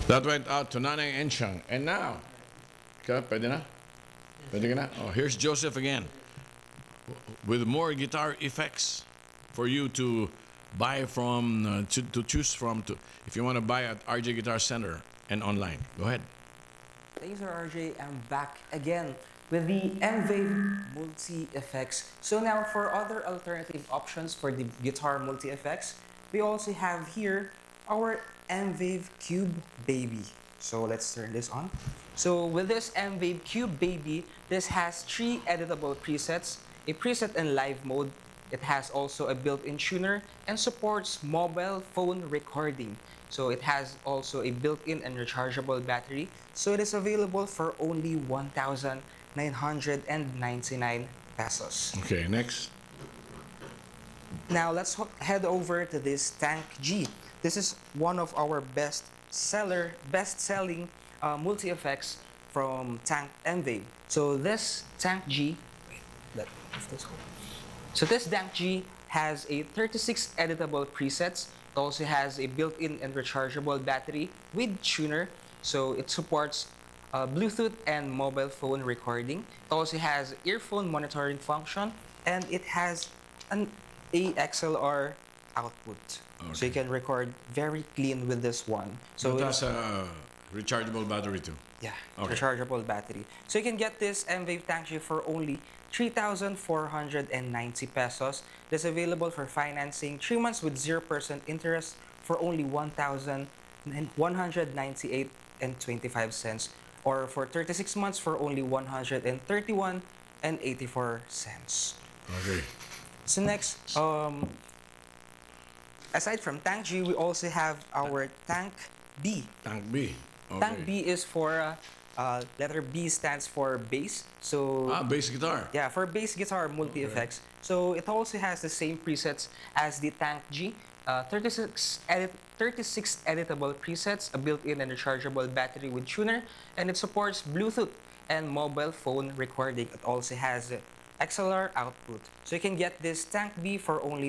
That went out to Nanay Enchang. And now, pwede na? Pwede ka na? Oh, here's Joseph again with more guitar effects for you to buy from, to choose from, if you want to buy at RJ Guitar Center and online. Go ahead. Thanks, Sir RJ. I'm back again with the M-Wave multi-effects. So now for other alternative options for the guitar multi-effects, we also have here our M-Wave Cube Baby. So let's turn this on. So with this M-Wave Cube Baby, this has 3 editable presets, a preset in live mode. It has also a built-in tuner and supports mobile phone recording. So it has also a built-in and rechargeable battery. So it is available for only 1,999 pesos. Okay, next. Now let's head over to this Tank G. This is one of our best-selling multi-effects from Tank M-Wave. So this Tank G, so this Tank G has a 36 editable presets. It also has a built-in and rechargeable battery with tuner. So it supports Bluetooth and mobile phone recording. It also has earphone monitoring function, and it has an AXLR output. So you Okay. can record very clean with this one. So It has a rechargeable battery too. yeah, Okay. rechargeable battery. So you can get this M-Wave Tank G for only 3,490 pesos. It's available for financing 3 months with 0% interest for only 1,198 and 25 cents, or for 36 months for only 131 and 84 cents. Okay. So next, aside from Tank G, we also have our Tank B. Tank B. Okay. Tank B is for letter B stands for bass. So Bass guitar. yeah, for bass guitar multi effects. So it also has the same presets as the Tank G. 36 editable presets, a built-in and rechargeable battery with tuner, and it supports Bluetooth and mobile phone recording. It also has XLR output. So you can get this Tank B for only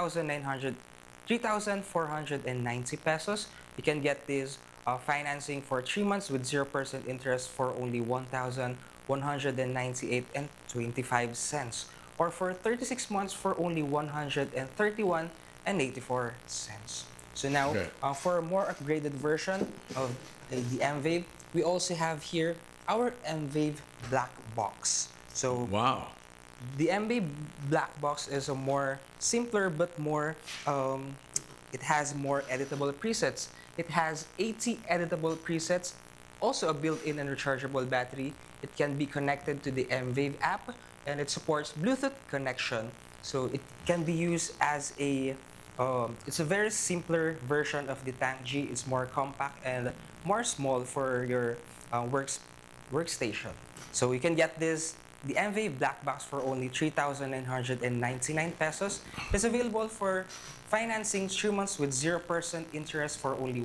3,490 pesos. You can get this financing for 3 months with 0% interest for only 1,198 and 25 cents, or for 36 months for only 131 and 84 cents. So now, Okay. for a more upgraded version of the M-Wave, we also have here our M-Wave Black Box. So Wow. the M-Wave Black Box is a more simpler but more, it has more editable presets. It has 80 editable presets, also a built-in and rechargeable battery. It can be connected to the M-Wave app, and it supports Bluetooth connection. So it can be used as it's a very simpler version of the Tank G. It's more compact and more small for your workstation. So you can get the M-Wave Black Box for only 3,999 pesos. It's available for financing 3 months with 0% interest for only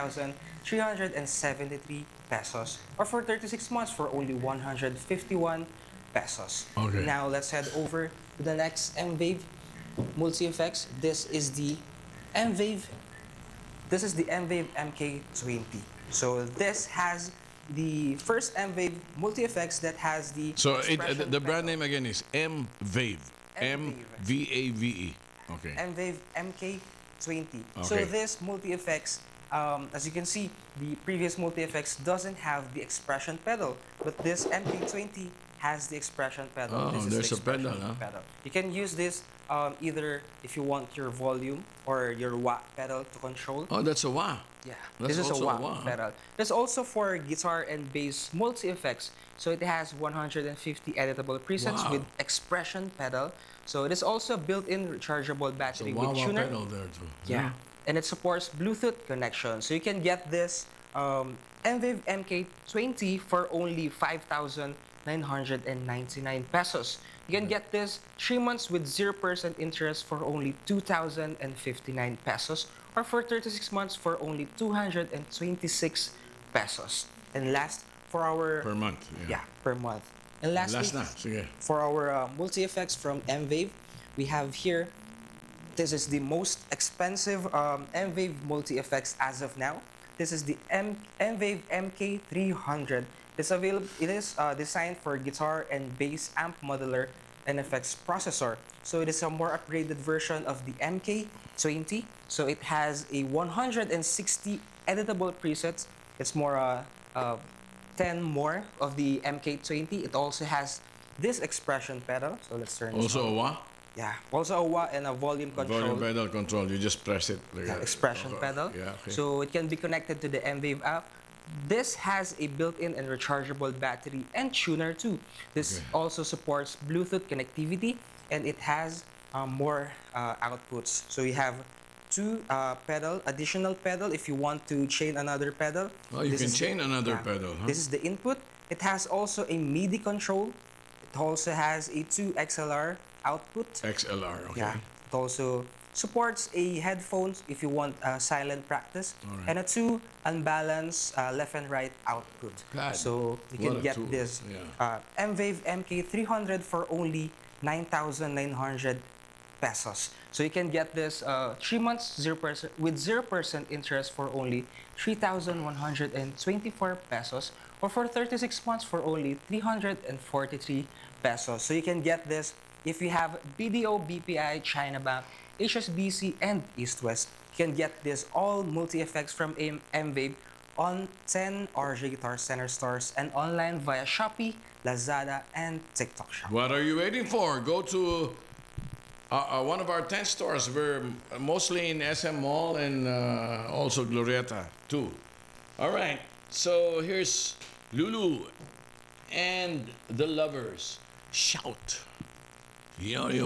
1,373 pesos, or for 36 months for only 151 pesos. Okay. Now let's head over to the next M-Wave multi-effects. M-Wave this is the M-Wave MK20. So this has the first M-Wave multi-effects that has the So expression the brand pedal. name again is M-Vave. M-Wave. M-V-A-V-E. Okay. M-Wave MK20. So Okay. this multi-effects, as you can see, the previous multi-effects doesn't have the expression pedal, but this MK20 has the expression pedal. Oh, This is there's the a pedal, expression huh? pedal. You can use this either if you want your volume or your wah pedal to control. Oh, that's a wah. Yeah, That's this is a also a wah wah. pedal. There's also for guitar and bass multi-effects. So it has 150 editable presets Wow. with expression pedal. So it is also built-in rechargeable It's a battery wah with wah tuner. pedal there too. Yeah, and it supports Bluetooth connection. So you can get this M-Wave MK20 for only 5,999 pesos. You can get this 3 months with 0% interest for only 2,059 pesos, or for 36 months for only 226 pesos. And last, for our Per month. yeah, per month. And lastly, Last na. Sige. for our multi-effects from M-Wave, we have here, this is the most expensive M-Wave multi-effects as of now. This is the M-Wave MK300. It's available. It is designed for guitar and bass amp modular and effects processor. So it is a more upgraded version of the MK20. So it has a 160 editable presets. It's more 10 more of the MK20. It also has this expression pedal. So let's turn this Also on. a wah? Yeah, also a wah and a volume control. Volume pedal control. You just press it. Like Yeah, that. expression Okay. pedal. Yeah, okay. So it can be connected to the M-Wave app. This has a built-in and rechargeable battery and tuner too. This Okay. also supports Bluetooth connectivity, and it has more outputs. So you have two additional pedal if you want to chain another pedal. Oh, you This can is chain another yeah. pedal, huh? This is the input. It has also a MIDI control. It also has a 2 XLR output. XLR, okay. Yeah. It also supports a headphones if you want silent practice, Alright. and a 2 unbalanced left and right output. God, So you what can a get tool. this Yeah. M-Wave MK300 for only 9,900 pesos. So you can get this 3 months 0% with 0% interest for only 3,124 pesos, or for 36 months for only 343 pesos. So you can get this if you have BDO, BPI, China Bank, HSBC, and East West. You can get this all multi-effects from M-Wave on 10 RJ Guitar Center stores and online via Shopee, Lazada, and TikTok Shop. What are you waiting for? Go to one of our 10 stores. We're mostly in SM Mall and also Glorieta too. All right. So here's Lulu and the Lovers. Shout. Yo, yo.